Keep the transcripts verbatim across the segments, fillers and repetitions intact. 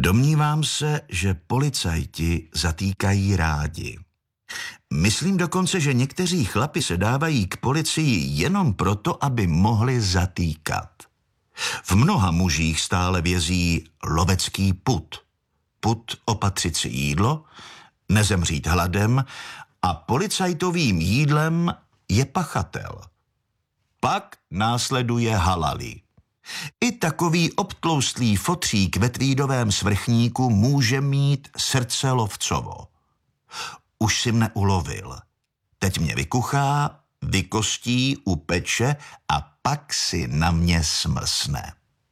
Domnívám se, že policajti zatýkají rádi. Myslím dokonce, že někteří chlapi se dávají k policii jenom proto, aby mohli zatýkat. V mnoha mužích stále vězí lovecký pud. Pud opatřit si jídlo, nezemřít hladem a policajtovým jídlem je pachatel. Pak následuje halali. I takový obtloustlý fotřík ve tweedovém svrchníku může mít srdce lovcovo. Už si mne ulovil. Teď mě vykuchá, vykostí, upeče a pak si na mě smrsne.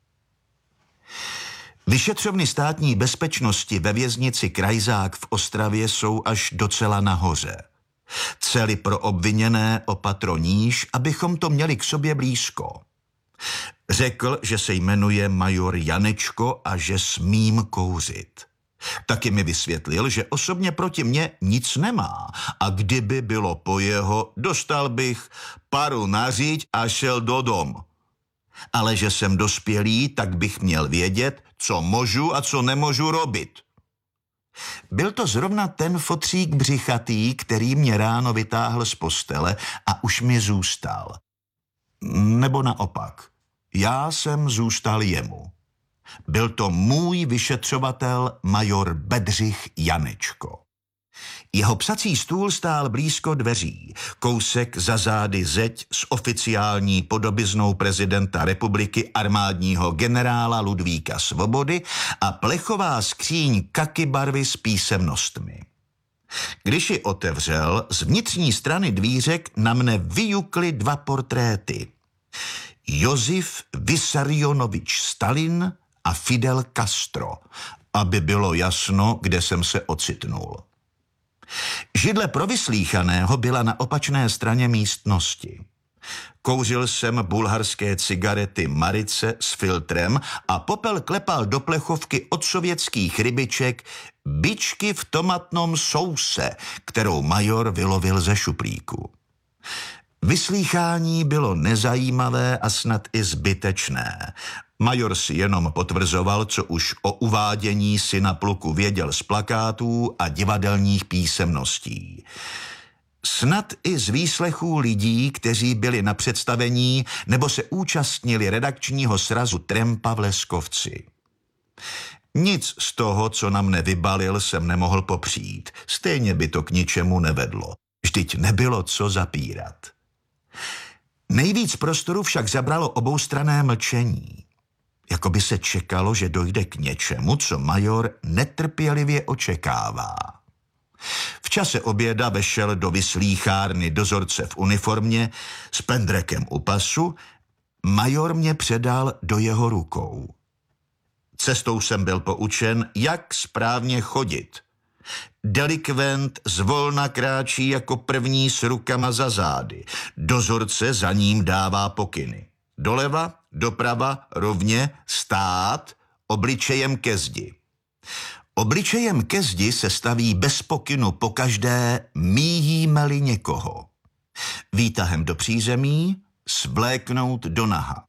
Vyšetřovny státní bezpečnosti ve věznici Krajzák v Ostravě jsou až docela nahoře. Cely pro obviněné o patro níž, abychom to měli k sobě blízko. Řekl, že se jmenuje major Janečko a že smím kouřit. Taky mi vysvětlil, že osobně proti mně nic nemá a kdyby bylo po jeho, dostal bych paru naříď a šel do dom. Ale že jsem dospělý, tak bych měl vědět, co můžu a co nemůžu robit. Byl to zrovna ten fotřík břichatý, který mě ráno vytáhl z postele a už mi zůstal. Nebo naopak, já jsem zůstal jemu. Byl to můj vyšetřovatel major Bedřich Janečko. Jeho psací stůl stál blízko dveří, kousek za zády zeď s oficiální podobiznou prezidenta republiky armádního generála Ludvíka Svobody a plechová skříň kaky barvy s písemnostmi. Když ji otevřel, z vnitřní strany dvířek na mne vyjukly dva portréty. Josif Vissarionovič Stalin a Fidel Castro, aby bylo jasno, kde jsem se ocitnul. Židle pro vyslýchaného byla na opačné straně místnosti. Kouřil jsem bulharské cigarety Marice s filtrem a popel klepal do plechovky od sovětských rybiček bičky v tomatnom souse, kterou major vylovil ze šuplíku. Vyslýchání bylo nezajímavé a snad i zbytečné. Major si jenom potvrzoval, co už o uvádění syna pluku věděl z plakátů a divadelních písemností. Snad i z výslechů lidí, kteří byli na představení nebo se účastnili redakčního srazu Trempa v Leskovci. Nic z toho, co na mne vybalil, jsem nemohl popřít. Stejně by to k ničemu nevedlo. Vždyť nebylo co zapírat. Nejvíc prostoru však zabralo oboustranné mlčení. Jakoby se čekalo, že dojde k něčemu, co major netrpělivě očekává. V čase oběda vešel do vyslýchárny dozorce v uniformě s pendrekem u pasu. Major mě předal do jeho rukou. Cestou jsem byl poučen, jak správně chodit. Delikvent zvolna kráčí jako první s rukama za zády. Dozorce za ním dává pokyny. Doleva, doprava, rovně, stát, obličejem ke zdi. Obličejem ke zdi se staví bez pokynu pokaždé, míjíme-li někoho. Výtahem do přízemí, svléknout do naha.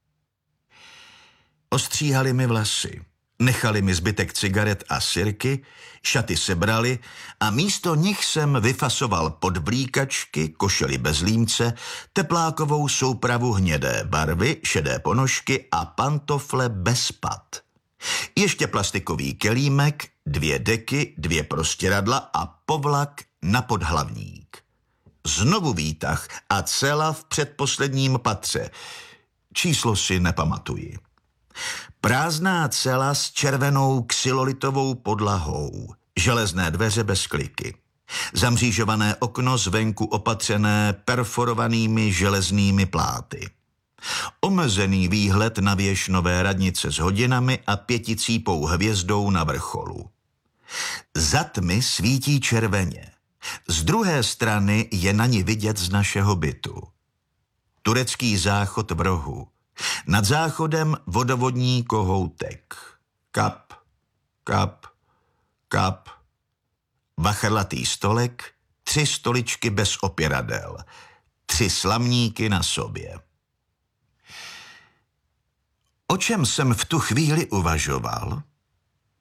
Ostříhali mi vlasy. Nechali mi zbytek cigaret a sirky, šaty sebrali a místo nich jsem vyfasoval podvlíkačky, košely bez límce, teplákovou soupravu hnědé barvy, šedé ponožky a pantofle bez pat. Ještě plastikový kelímek, dvě deky, dvě prostěradla a povlak na podhlavník. Znovu výtah a cela v předposledním patře. Číslo si nepamatuji. Prázdná cela s červenou xylolitovou podlahou, železné dveře bez kliky, zamřížované okno zvenku opatřené perforovanými železnými pláty, omezený výhled na věž Nové radnice s hodinami a pěticípou hvězdou na vrcholu. Za tmy svítí červeně, z druhé strany je na ní vidět z našeho bytu. Turecký záchod v rohu. Nad záchodem vodovodní kohoutek. Kap, kap, kap. Vachrlatý stolek, tři stoličky bez opěradel, tři slamníky na sobě. O čem jsem v tu chvíli uvažoval?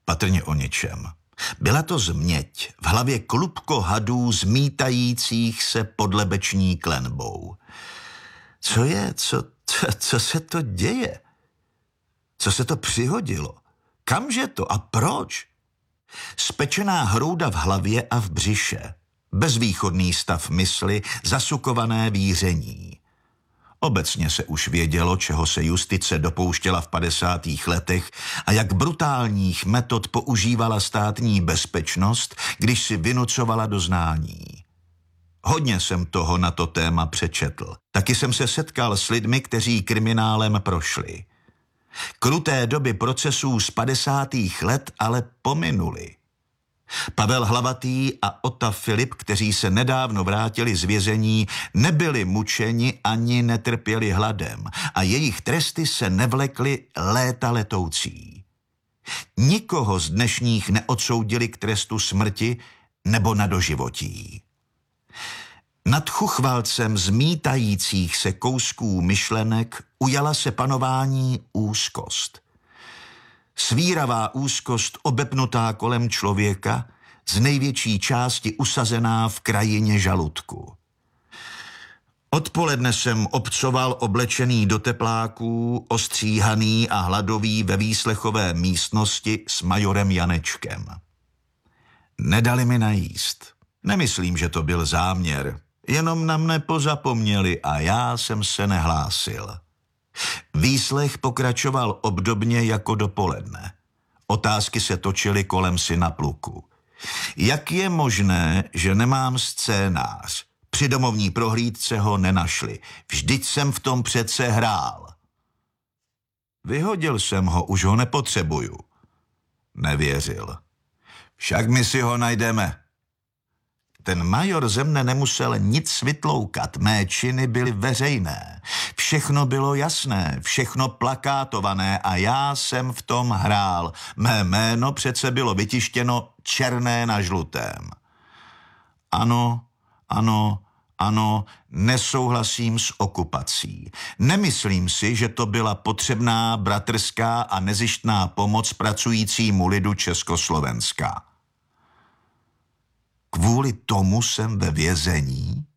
Patrně o něčem. Byla to změť, v hlavě klubko hadů zmítajících se podlebeční klenbou. Co je, co, co, co se to děje? Co se to přihodilo? Kamže to a proč? Spečená hrouda v hlavě a v břiše. Bezvýchodný stav mysli, zasukované víření. Obecně se už vědělo, čeho se justice dopouštěla v padesátých letech a jak brutálních metod používala státní bezpečnost, když si vynucovala doznání. Hodně jsem toho na to téma přečetl. Taky jsem se setkal s lidmi, kteří kriminálem prošli. Kruté doby procesů z padesátých let ale pominuly. Pavel Hlavatý a Ota Filip, kteří se nedávno vrátili z vězení, nebyli mučeni ani netrpěli hladem a jejich tresty se nevlekly léta letoucí. Nikoho z dnešních neodsoudili k trestu smrti nebo na doživotí. Nad chuchvalcem zmítajících se kousků myšlenek ujala se panování úzkost. Svíravá úzkost obepnutá kolem člověka, z největší části usazená v krajině žaludku. Odpoledne jsem obcoval oblečený do tepláků, ostříhaný a hladový ve výslechové místnosti s majorem Janečkem. Nedali mi najíst. Nemyslím, že to byl záměr. Jenom na mne pozapomněli a já jsem se nehlásil. Výslech pokračoval obdobně jako dopoledne. Otázky se točily kolem syna pluku. Jak je možné, že nemám scénář? Při domovní prohlídce ho nenašli. Vždyť jsem v tom přece hrál. Vyhodil jsem ho, už ho nepotřebuju. Nevěřil. Však my si ho najdeme. Ten major ze mne nemusel nic vytloukat, mé činy byly veřejné. Všechno bylo jasné, všechno plakátované a já jsem v tom hrál. Mé jméno přece bylo vytištěno černé na žlutém. Ano, ano, ano, nesouhlasím s okupací. Nemyslím si, že to byla potřebná bratrská a nezištná pomoc pracujícímu lidu Československa. Kvůli tomu jsem ve vězení?